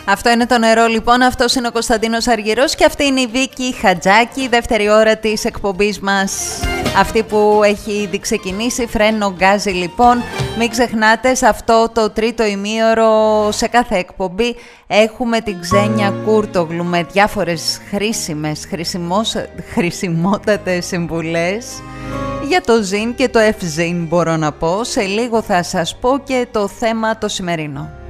Αυτό είναι το νερό λοιπόν, αυτός είναι ο Κωνσταντίνος Αργυρός και αυτή είναι η Βίκη Χατζάκη, η δεύτερη ώρα της εκπομπής μας. Αυτή που έχει ήδη ξεκινήσει, φρένο γκάζι λοιπόν. Μην ξεχνάτε, σε αυτό το τρίτο ημίωρο σε κάθε εκπομπή έχουμε την Ξένια Κούρτογλου με διάφορες χρησιμότατες συμβουλές για το ζήν και το ευζήν μπορώ να πω. Σε λίγο θα σας πω και το θέμα το σημερινό.